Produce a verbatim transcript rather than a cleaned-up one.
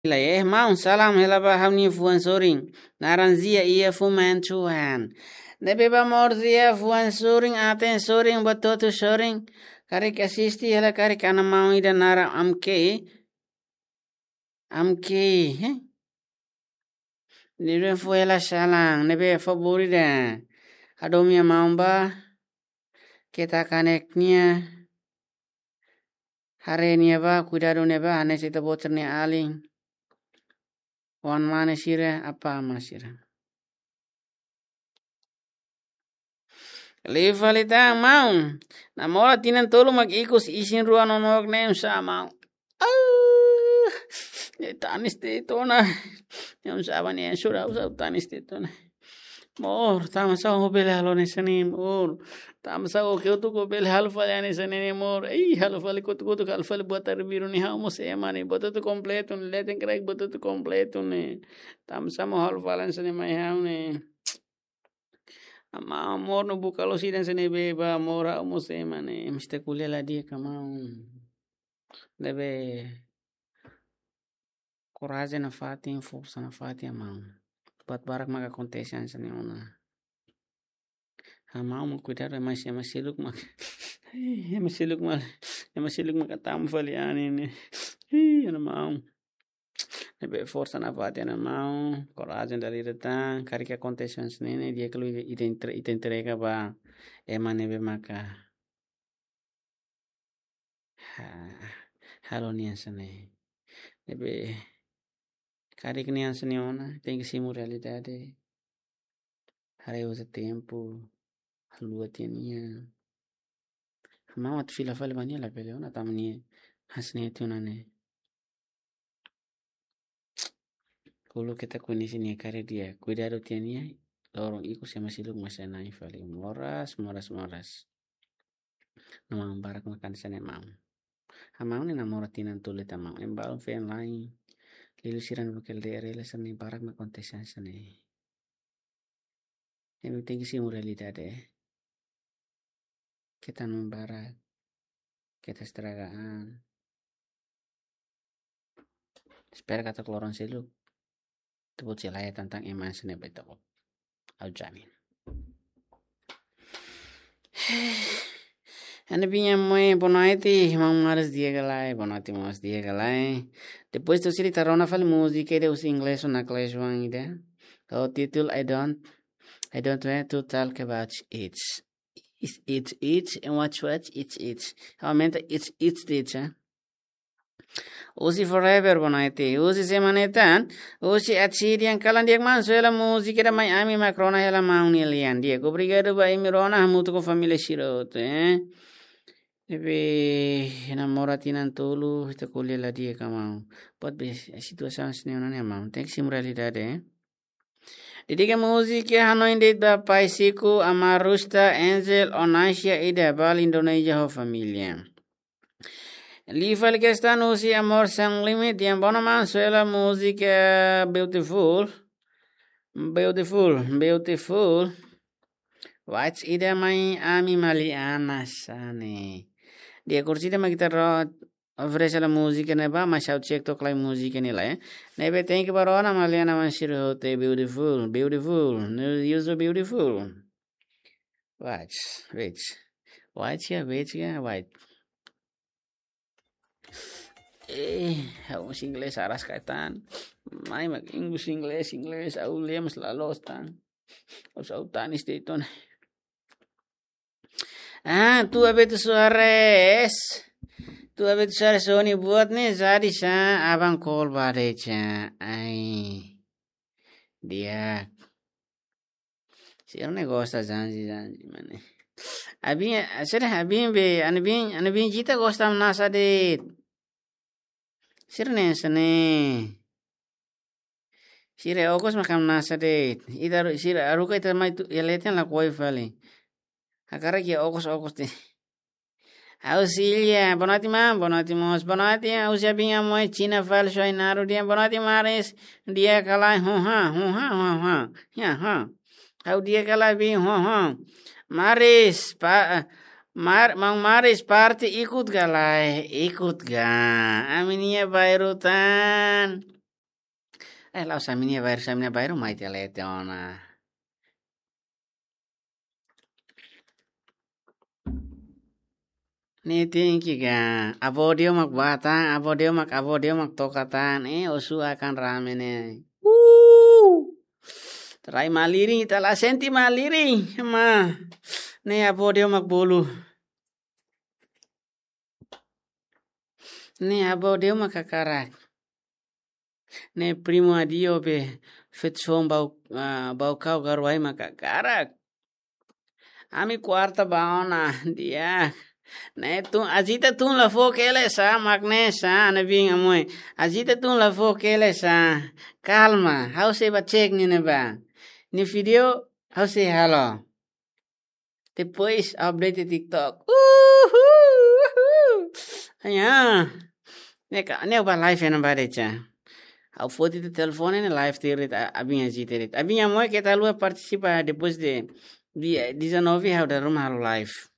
Eh mau salam hela ba hamni fuan soring naranzia ia fuman tuan nebe ba morzia fuan soring aten soring batoto soring karik asisti hela karik ana mau ida nara amke amke he nebe fuela salang nebe favorida adomia maumba kita kaneknya harenia ba cuidado neba anesita bocernya aling wan mana sira apa masira Levalita mau namora tinan tolo mag-ikos isin ruan onog nem sa mau ah tanis dito na yung saban niya sura usap tanis dito na mor tama sa ko bele halo ni sanim mor tama sa ko kyo to ko bele halo fali ni sanim mor ay halo fali ko to ko to halo fali buat biru ni hamo se mani boto to completo ni leten crack boto to completo ni tama sa mo halo fali ni sanim ay hamo ni ama amor no bukalo sidan sene beba mora mo se mane miste kulia la dia kamau debe coragem na fatin força na fatin amau pat barak maga acontece sene ona amau mo cuidar mais é mais siluk mak é mais siluk mal é mais siluk mak tam fali ani ne ana mau Nebe força na fatia na mão, coragem dari datang, cari que acontece nene dia kalau ite entre ite entrega ba ema nebe maka ha halo nian sene nebe cari que nian sene ona tem que simu realidade hari usa tempo halua tiania mama tu fila fala bania la pele ona tamani hasne tunane Kulu kita kondisi ni kare dia cuidado tiania lorong iku sama siluk masa nai fali moras moras moras nama barak makan sana mau hamau ni namora tinan tulit tamau embal fen lain lilu siran bukel dere le sani barak ma kontesan sani yang penting si moralidade kita membarak kita seteragaan espera kata keluaran siluk tebut silaya tentang iman seni betul al jamin Ane piña muy bonaiti, mam maras dia galai, bonati mas dia galai. Depois tu siri tarona fal música de us inglês na classe wang ida. O título I don't I don't want to talk about it. It's it it and watch what it's it. Realmente it's it's it, eh? Usi forever bonaiti, usi semanetan, usi atsirian kalan dia man suela música da Miami Macrona hela mauni lian dia. Obrigado ba imirona hamuto ko família shirote, eh? Ebe enamoratina tolu ita kulia la dia kamau. Pot be situação sini ona ne mau. Tem que sim realidade, eh. Didiga música hano inde da paisiku amarusta Angel Onasia ida bal Indonesia ho família. Lifal que está no si amor sem limite yang bona man suela música beautiful. Beautiful, beautiful. Watch ida mai ami maliana sane. Dia kursi dia kita ro oferece la musica ne ba ma shout check to claim musica ni la eh nebe tem que barona maliana manshiro te beautiful beautiful no use beautiful watch wait watch ya wait ya wait eh harus inglés aras kaitan mai mag ingus inglés inglés au lemas la lostan os autanis de ton Ah, tu abet Suarez. Tu abet Suarez Sony buat nih jadi sa abang call bareca. Ai. Dia. Si orang gosta janji janji mana. Abi sere abi be anbin anbin jita gosta nasa de. Sirne sene. Sire ogos makam nasa de. Ida sire aruka ita mai ya leten la koi fali. Akara kia okos okos te. Auxilia, bonati ma, bonati mos, bonati ausia binga moi China fal shoi naru dia bonati mares dia kalai ho ha ho ha ho ha ya ha. Au dia kalai bin ho ha. Maris pa mar mang maris parti ikut galai ikut ga. Aminia bairutan. Eh lau samini bayar samini bayar mai te lete ona. Ni tingki ga abodio mak batang abodio mak abodio mak tokatan eh osu akan rame ne. Uh. Terai maliri tala senti maliri ma. Ne abodio mak bolu. Ne abodio mak kakarak. Ne primo adio be fetsom bau uh, bau kau garwai mak kakarak. Ami quarta baona dia. Ne tu ajita tu la fo kele sa magne sa na bing amoy. Ajita tu la fo kele sa. Calma, how se ba check ni ne ba. Ni video how se halo. Depois update TikTok. Uhul. Aya. Ne ka ne ba live na ba decha. Au foto de telefone ne live tirit abinha ajita. Abinha moy que tal participa depois de dia dezenove how da room halo live.